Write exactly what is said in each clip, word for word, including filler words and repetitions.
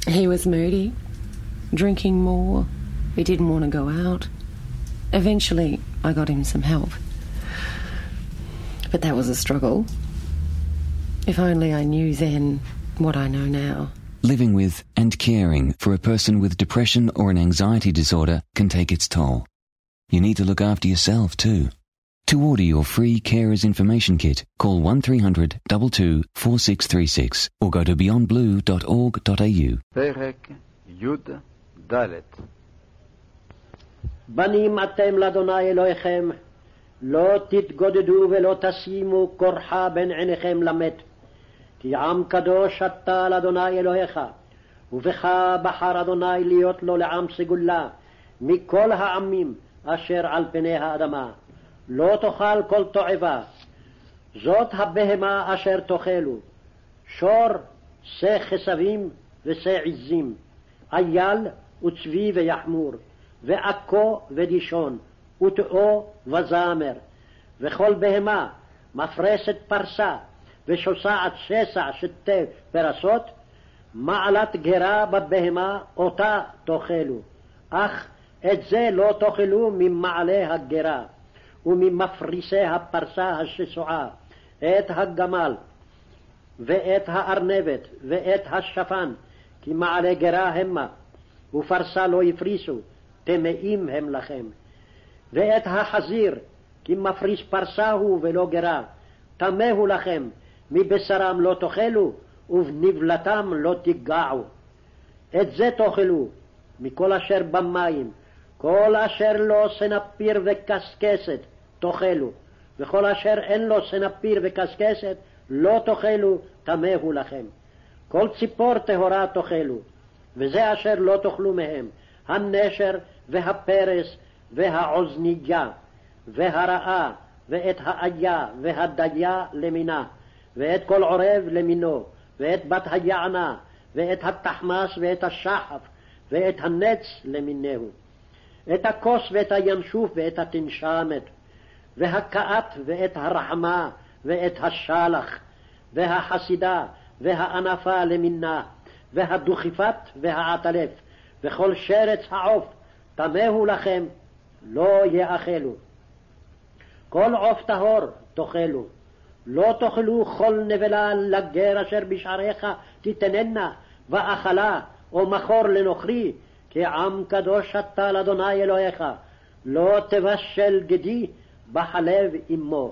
He was moody, drinking more. He didn't want to go out. Eventually, I got him some help. But that was a struggle. If only I knew then what I know now. Living with and caring for a person with depression or an anxiety disorder can take its toll. You need to look after yourself too. To order your free Carers Information Kit, call one three hundred two two four six three six or go to beyond blue dot org dot a u. פרק י' ד' בנים אתם לאדוני אלוהיכם, לא תתגודדו ולא תשימו כורחה בין עיניכם למת, כי עם קדוש אתה לאדוני אלוהיך, ובך בחר אדוני להיות לו לעם סגולה מכל העמים אשר על פני האדמה. לא תאכל כל תועבה, זאת הבהמה אשר תאכלו, שור, שא חסבים ושא עזים, אייל וצבי ויחמור, ועכו ודישון, ותאו וזמר, וכל בהמה מפרסת פרסה, ושוסעת שסע שתי פרסות, מעלת גרה בבהמה אותה תאכלו, אך את זה לא תאכלו ממעלי הגרה, וממפריסי הפרסה השסועה, את הגמל, ואת הארנבת, ואת השפן, כי מעלי גרה המה, ופרסה לא יפריסו, טמאים הם לכם. ואת החזיר, כי מפריס פרסה הוא ולא גרה, טמא הוא לכם, מבשרם לא תאכלו, ובנבלתם לא תיגעו. את זה תאכלו, מכל אשר במים, כל אשר לו סנפיר וקסקסת תאכלו, וכל אשר אין לו סנפיר וקסקסת לא תאכלו, טמא הוא לכם. כל ציפור טהורה תאכלו, וזה אשר לא תאכלו מהם, הנשר והפרס והעוזניה והרעה ואת האיה והדיה למינה, ואת כל עורב למינו, ואת בת היענה ואת התחמס ואת השחף ואת הנץ למינהו, את הכוס ואת הינשוף ואת התנשמת, והקעת ואת הרחמה ואת השלח, והחסידה והענפה למינה, והדוכיפת והעטלף, וכל שרץ העוף טמאו לכם, לא יאכלו. כל עוף טהור תאכלו, לא תאכלו כל נבלה לגר אשר בשעריך תתננה, ואכלה או מחור לנוכרי, כי עם קדוש אתה לאדוני אלוהיך, לא תבשל גדי בחלב אמו.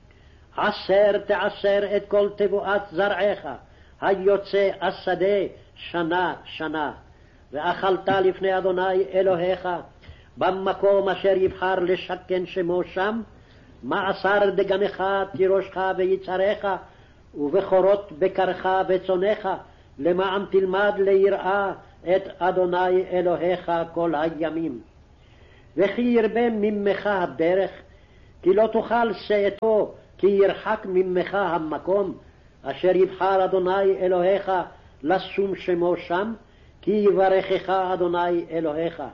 עשר תעשר את כל תבואת זרעך, היוצא השדה שנה שנה, ואכלת לפני אדוני אלוהיך, במקום אשר יבחר לשכן שמו שם, מעשר דגנך תירושך ויצריך, ובכורות בקרך וצונך, למען תלמד ליראה את אדוני אלוהיך כל הימים. וכי ירבה ממך הדרך, כי לא תאכל שאתו, כי ירחק ממך המקום, אשר יבחר אדוני אלוהיך לשום שמו שם, כי יברכך אדוני אלוהיך.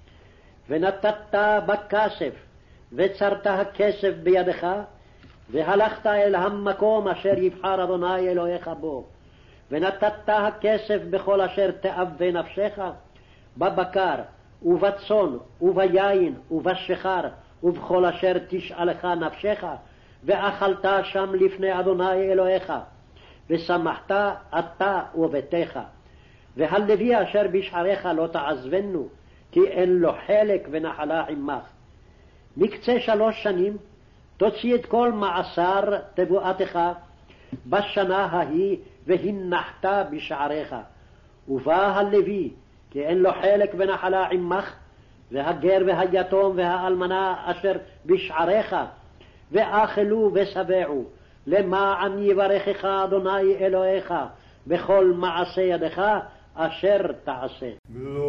ונתת בכסף, וצרת הכסף בידך, והלכת אל המקום אשר יבחר אדוני אלוהיך בו, ונתת הכסף בכל אשר תאווה נפשך, בבקר ובצאן וביין ובשיכר, ובכל אשר תשאלך נפשך, ואכלת שם לפני אדוני אלוהיך, ושמחת אתה וביתך. והלוי אשר בשעריך לא תעזבנו, כי אין לו חלק ונחלה עמך. מקצה שלוש שנים תוציא את כל מעשר תבואתך בשנה ההיא, והנחת בשעריך. ובא הלוי, כי אין לו חלק ונחלה עמך, והגר והיתום והאלמנה אשר בשעריך, ואכלו ושבעו, למען יברכך אדוני אלוהיך בכל מעשה ידך אשר תעשה.